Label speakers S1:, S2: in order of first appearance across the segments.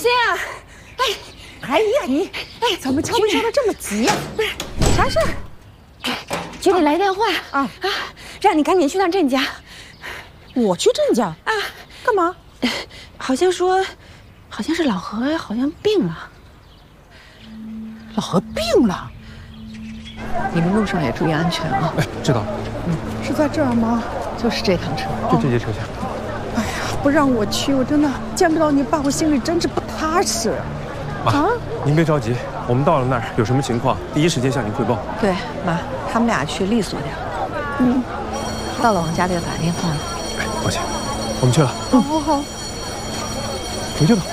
S1: 心啊！
S2: 哎呀，你怎么敲门敲得这么急呀？
S1: 不是，啥事儿？局里来电话让你赶紧去趟郑家。
S2: 我去郑家啊？干嘛？
S1: 好像是老何好像病了。
S2: 老何病了？
S1: 你们路上也注意安全啊！
S3: 哎，知道了。
S2: 是在这儿吗？
S1: 就是这趟车，
S3: 就这节车厢。
S2: 哎呀，不让我去，我真的见不到你爸，我心里真是不踏实。
S3: 妈，您别着急，我们到了那儿有什么情况，第一时间向您汇报。
S1: 对，妈，他们俩去利索点。到了王家就打电话了。
S3: 哎，抱歉，我们去了。
S2: 好，
S3: 回去吧。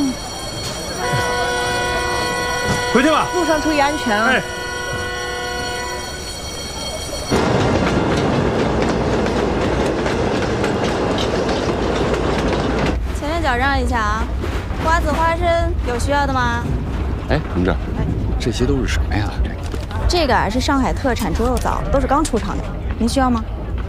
S3: 回去吧。
S1: 路上注意安全啊！
S3: 哎。
S4: 前面脚让一下啊！瓜子、花生有需要的吗？
S5: 哎，同志，这些都是什么呀？
S4: 这个是上海特产猪肉枣，都是刚出厂的，您需要吗？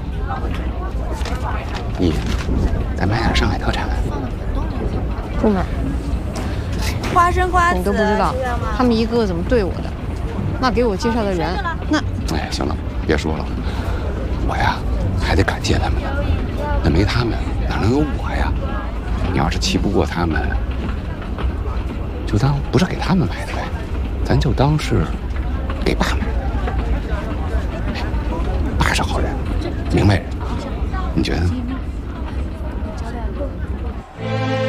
S5: 你再买点上海特产。
S6: 不买。
S4: 花生、瓜子，
S6: 你都不知道他们一个个怎么对我的。那给我介绍的人，那……
S5: 哎，行了，别说了，我呀还得感谢他们呢。那没他们哪能有我呀？你要是气不过他们，就当不是给他们买的呗，咱就当是给爸买的。爸是好人，明白人，你觉得呢？